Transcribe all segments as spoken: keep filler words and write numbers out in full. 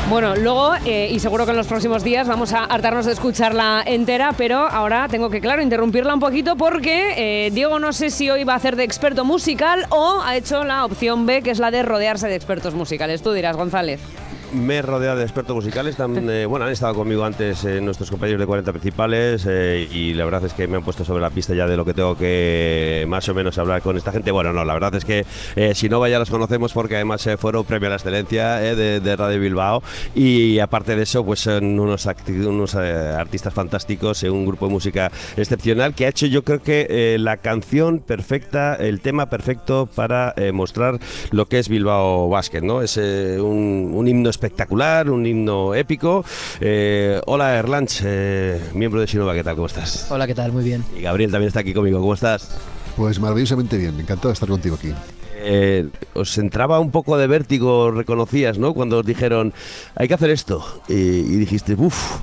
Bueno, luego, eh, y seguro que en los próximos días vamos a hartarnos de escucharla entera, pero ahora tengo que, claro, interrumpirla un poquito porque eh, Diego no sé si hoy va a hacer de experto musical o ha hecho la opción B, que es la de rodearse de expertos musicales. Tú dirás, González. Me he rodeado de expertos musicales, tan, eh, bueno, han estado conmigo antes eh, nuestros compañeros de cuarenta Principales eh, y la verdad es que me han puesto sobre la pista ya de lo que tengo que más o menos hablar con esta gente. Bueno, no, la verdad es que eh, si no ya los conocemos porque además eh, fueron premio a la excelencia eh, de, de Radio Bilbao y aparte de eso pues son unos, acti- unos eh, artistas fantásticos, eh, un grupo de música excepcional que ha hecho yo creo que eh, la canción perfecta, el tema perfecto para eh, mostrar lo que es Bilbao Basket, ¿no? Es eh, un, un himno espectacular, un himno épico. Eh, hola Erlanch, eh, miembro de Sinova, ¿qué tal? ¿Cómo estás? Hola, ¿qué tal? Muy bien. Y Gabriel también está aquí conmigo, ¿cómo estás? Pues maravillosamente bien, encantado de estar contigo aquí. Eh, os entraba un poco de vértigo, reconocías, ¿no? Cuando os dijeron, hay que hacer esto, y, y dijiste, uff.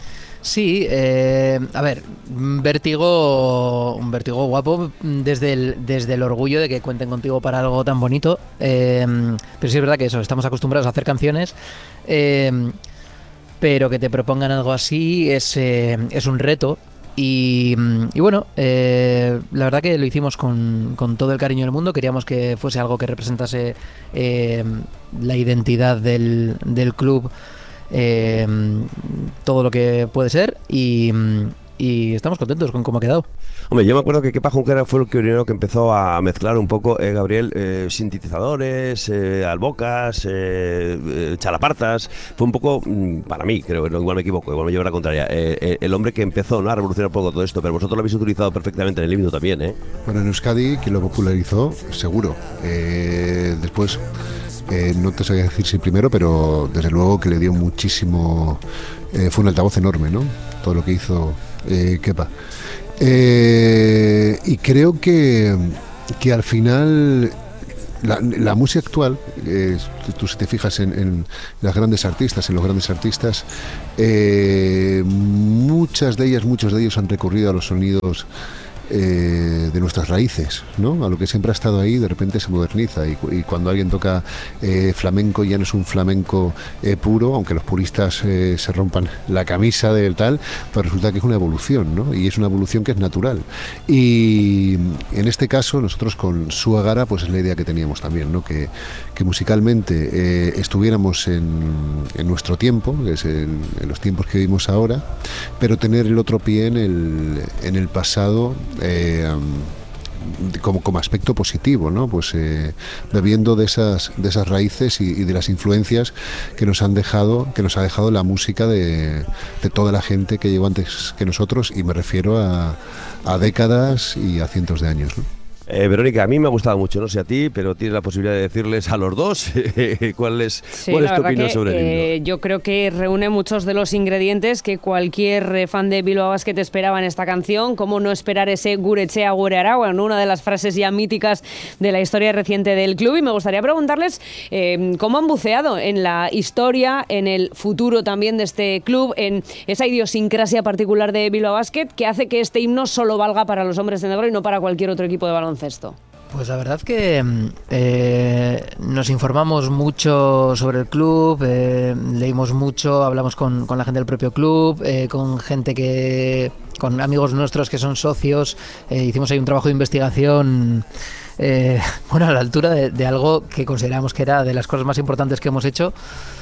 Sí, eh, a ver, un vértigo, un vértigo guapo desde el, desde el orgullo de que cuenten contigo para algo tan bonito. Eh, pero sí es verdad que eso, estamos acostumbrados a hacer canciones, eh, pero que te propongan algo así es, eh, es un reto. Y, y bueno, eh, la verdad que lo hicimos con, con todo el cariño del mundo. Queríamos que fuese algo que representase eh, la identidad del, del club. Eh, todo lo que puede ser y, y estamos contentos con cómo ha quedado. Hombre, yo me acuerdo que Kepa Junquera fue el primero que empezó a mezclar un poco, eh, Gabriel, eh, sintetizadores, eh, albocas, eh, eh, chalapartas. Fue un poco, mmm, para mí, creo, igual me equivoco, igual me llevo la contraria, eh, eh, el hombre que empezó, ¿no?, a revolucionar un poco todo esto, pero vosotros lo habéis utilizado perfectamente en el himno también, ¿eh? Bueno, en Euskadi, quien lo popularizó, seguro. Eh, después... Eh, no te sabía decir si primero, pero desde luego que le dio muchísimo, eh, fue un altavoz enorme, ¿no? Todo lo que hizo eh, Kepa. Eh, y creo que, que al final la, la música actual, eh, tú si te fijas en, en las grandes artistas, en los grandes artistas, eh, muchas de ellas, muchos de ellos han recurrido a los sonidos Eh, de nuestras raíces, ¿no? A lo que siempre ha estado ahí, de repente se moderniza y, y cuando alguien toca eh, flamenco ya no es un flamenco eh, puro, aunque los puristas eh, se rompan la camisa del tal, pero resulta que es una evolución, ¿no? Y es una evolución que es natural. Y en este caso nosotros con Suagara pues es la idea que teníamos también, ¿no? Que, que musicalmente eh, estuviéramos en, en nuestro tiempo, que es en, en los tiempos que vivimos ahora, pero tener el otro pie en el, en el pasado. Eh, como, como aspecto positivo, ¿no? Pues eh, bebiendo de esas, de esas raíces y, y de las influencias que nos han dejado, que nos ha dejado la música de, de toda la gente que llegó antes que nosotros, y me refiero a, a décadas y a cientos de años, ¿no? Eh, Verónica, a mí me ha gustado mucho, no sé a ti, pero tienes la posibilidad de decirles a los dos cuál es, sí, cuál es tu opinión que, sobre el himno. Eh, yo creo que reúne muchos de los ingredientes que cualquier eh, fan de Bilbao Basket esperaba en esta canción. Cómo no esperar ese Guretxea Gure Arau, ¿no? Una de las frases ya míticas de la historia reciente del club. Y me gustaría preguntarles eh, cómo han buceado en la historia, en el futuro también de este club, en esa idiosincrasia particular de Bilbao Basket que hace que este himno solo valga para los hombres de negro y no para cualquier otro equipo de baloncesto. Pues la verdad que eh, nos informamos mucho sobre el club, eh, leímos mucho, hablamos con, con la gente del propio club, eh, con gente que, con amigos nuestros que son socios, eh, hicimos ahí un trabajo de investigación eh, bueno, a la altura de, de algo que consideramos que era de las cosas más importantes que hemos hecho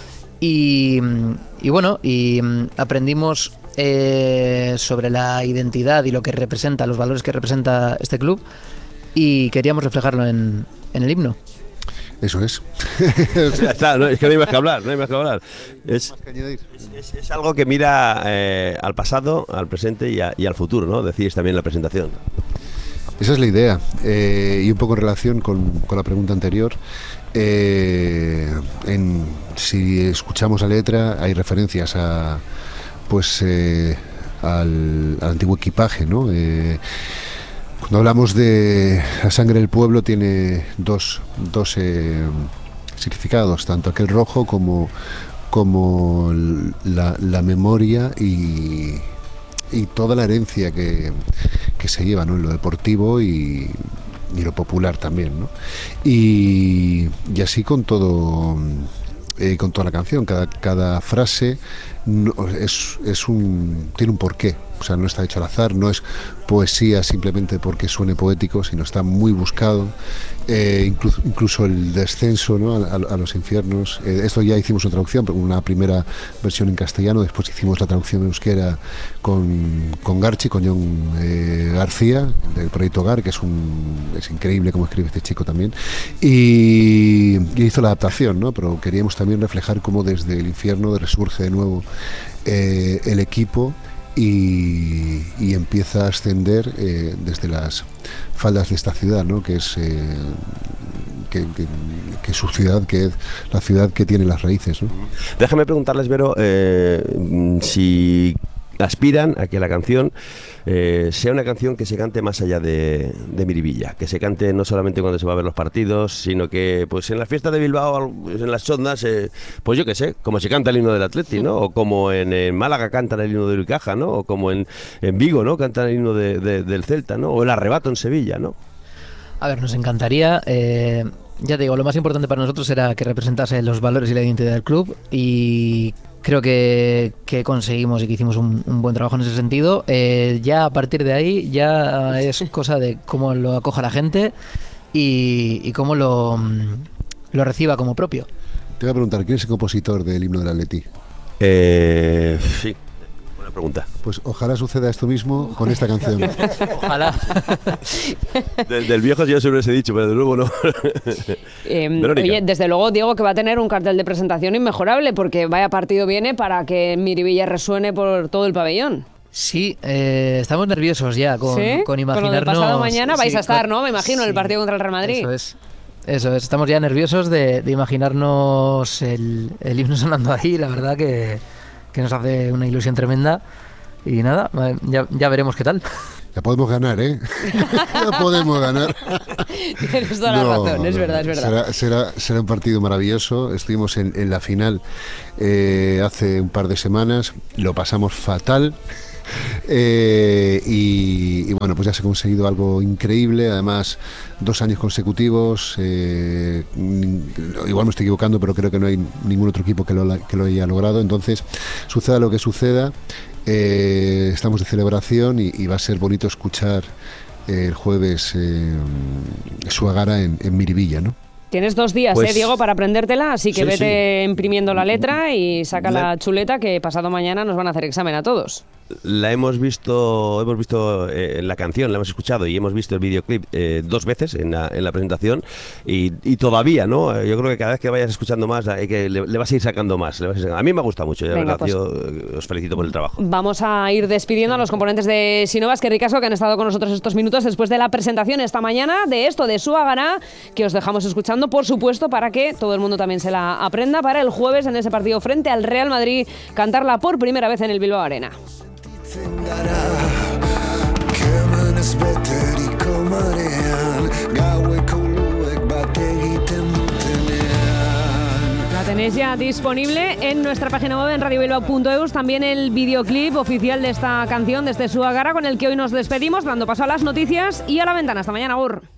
y, y bueno, y aprendimos eh, sobre la identidad y lo que representa, los valores que representa este club. Y queríamos reflejarlo en, en el himno. Eso es. Ya está, no, es que no hay más que hablar, no hay más que hablar. Es, es, es algo que mira eh, al pasado, al presente y, a, y al futuro, ¿no? Decís también en la presentación. Esa es la idea. Eh, y un poco en relación con, con la pregunta anterior, eh, en, si escuchamos la letra hay referencias a, pues, eh, al, al antiguo equipaje, ¿no? Eh, Cuando hablamos de la sangre del pueblo tiene dos, dos eh, significados, tanto aquel rojo como, como la, la memoria y, y toda la herencia que, que se lleva, ¿no? En lo deportivo y, y lo popular también, ¿no? Y, y así con todo, eh, eh, con toda la canción. Cada, cada frase no, es, es un, tiene un porqué. O sea, no está hecho al azar, no es poesía simplemente porque suene poético, sino está muy buscado. Eh, incluso, incluso el descenso, ¿no?, a, a, a los infiernos. Eh, esto ya hicimos una traducción, una primera versión en castellano, después hicimos la traducción en euskera con, con Garchi, con John eh, García, del proyecto Gar, que es, un, es increíble cómo escribe este chico también. Y, y hizo la adaptación, ¿no? Pero queríamos también reflejar cómo desde el infierno resurge de nuevo eh, el equipo. Y, y empieza a ascender eh, desde las faldas de esta ciudad, ¿no?, que es eh, que, que, que su ciudad, que es la ciudad que tiene las raíces, ¿no? Déjame preguntarles, Vero, eh, si aspiran a que la canción eh, sea una canción que se cante más allá de, de Miribilla, que se cante no solamente cuando se va a ver los partidos, sino que pues en las fiestas de Bilbao, en las sondas, eh, pues yo qué sé, como se canta el himno del Atleti, ¿no? O como en, en Málaga cantan el himno del Unicaja, ¿no? O como en, en Vigo, ¿no?, cantan el himno de, de, del Celta, ¿no? O el Arrebato en Sevilla, ¿no? A ver, nos encantaría. Eh, ya te digo, lo más importante para nosotros era que representase los valores y la identidad del club, y creo que, que conseguimos y que hicimos un, un buen trabajo en ese sentido. Eh, ya a partir de ahí ya es cosa de cómo lo acoja la gente y, y cómo lo, lo reciba como propio. Te voy a preguntar, ¿quién es el compositor del himno del Atleti? Eh, sí, buena pregunta. Pues ojalá suceda esto mismo con esta canción. Ojalá. Del, del viejo yo siempre les he dicho, pero de nuevo no. Eh, oye, desde luego, Diego, que va a tener un cartel de presentación inmejorable, porque vaya partido viene para que Miribilla resuene por todo el pabellón. Sí, eh, estamos nerviosos ya con, ¿Sí? con imaginarnos... Con lo del pasado mañana vais sí, a estar, con, ¿no? Me imagino, sí, el partido contra el Real Madrid. Eso es. Eso es, estamos ya nerviosos de, de imaginarnos el, el himno sonando ahí. La verdad que, que nos hace una ilusión tremenda. Y nada, ya, ya veremos qué tal. Ya podemos ganar, ¿eh? Ya podemos ganar. Tienes toda la No, razón, es verdad, es verdad. Será, será, será un partido maravilloso. Estuvimos en, en la final eh, hace un par de semanas, lo pasamos fatal. Eh, y, y bueno, pues ya se ha conseguido algo increíble, además dos años consecutivos, eh, igual me estoy equivocando, pero creo que no hay ningún otro equipo que lo, que lo haya logrado. Entonces, suceda lo que suceda, eh, estamos de celebración y, y va a ser bonito escuchar eh, el jueves eh, Suagara en, en Miribilla, ¿no? Tienes dos días, pues, ¿eh, Diego, para aprendértela, así que sí, vete sí. imprimiendo la letra y saca la... la chuleta, que pasado mañana nos van a hacer examen a todos. La hemos visto, hemos visto eh, la canción, la hemos escuchado y hemos visto el videoclip eh, dos veces en la, en la presentación y, y todavía, ¿no? Yo creo que cada vez que vayas escuchando más, hay que, le, le vas a ir sacando más. Le vas a, ir sacando. A mí me ha gustado mucho, de verdad. Pues, yo os felicito por el trabajo. Vamos a ir despidiendo a los componentes de Sinovas, que ricasco, que han estado con nosotros estos minutos después de la presentación esta mañana de esto, de Suagara, que os dejamos escuchando, por supuesto, para que todo el mundo también se la aprenda para el jueves en ese partido frente al Real Madrid, cantarla por primera vez en el Bilbao Arena. La tenéis ya disponible en nuestra página web en radio bilbao punto eus, también el videoclip oficial de esta canción, de este Suagara, con el que hoy nos despedimos, dando paso a las noticias y a la ventana. Hasta mañana, Agur.